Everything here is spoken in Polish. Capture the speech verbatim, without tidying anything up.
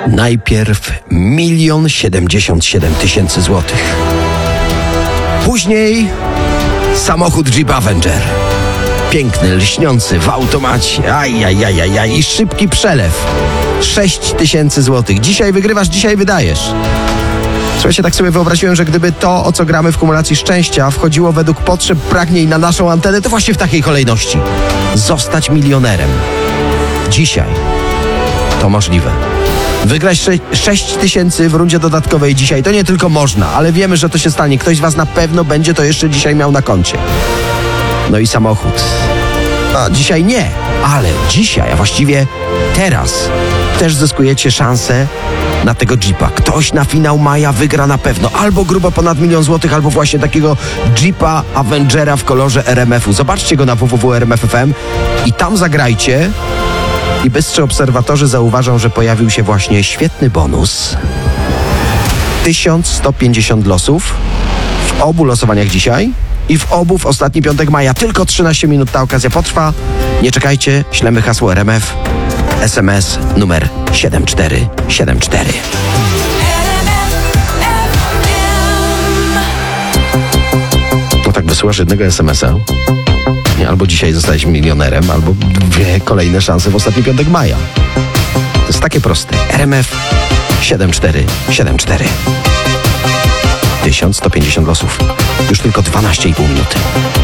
Najpierw milion siedemdziesiąt siedem tysięcy złotych. Później samochód Jeep Avenger. Piękny, lśniący, w automacie. Ajajajajaj. I szybki przelew. sześć tysięcy złotych. Dzisiaj wygrywasz, dzisiaj wydajesz. Słuchajcie, tak sobie wyobraziłem, że gdyby to, o co gramy w kumulacji szczęścia, wchodziło według potrzeb, pragnień na naszą antenę, to właśnie w takiej kolejności. Zostać milionerem. Dzisiaj to możliwe. Wygrać sześć tysięcy w rundzie dodatkowej dzisiaj. To nie tylko można, ale wiemy, że to się stanie. Ktoś z was na pewno będzie to jeszcze dzisiaj miał na koncie. No i samochód. A dzisiaj nie, ale dzisiaj, a właściwie teraz też zyskujecie szansę na tego Jeepa. Ktoś na finał maja wygra na pewno. Albo grubo ponad milion złotych, albo właśnie takiego Jeepa Avengera w kolorze R M F-u. Zobaczcie go na w w w kropka r m f kropka f m i tam zagrajcie. I bystrzy obserwatorzy zauważą, że pojawił się właśnie świetny bonus. tysiąc sto pięćdziesiąt losów w obu losowaniach dzisiaj i w obu w ostatni piątek maja. Tylko trzynaście minut ta okazja potrwa. Nie czekajcie, ślemy hasło R M F. S M S numer siedem cztery siedem cztery. No tak wysyłasz jednego es em es a. Albo dzisiaj zostałeś milionerem, albo dwie kolejne szanse w ostatni piątek maja. To jest takie proste. R M F siedem cztery siedem cztery. tysiąc sto pięćdziesiąt losów. Już tylko dwanaście i pół minuty.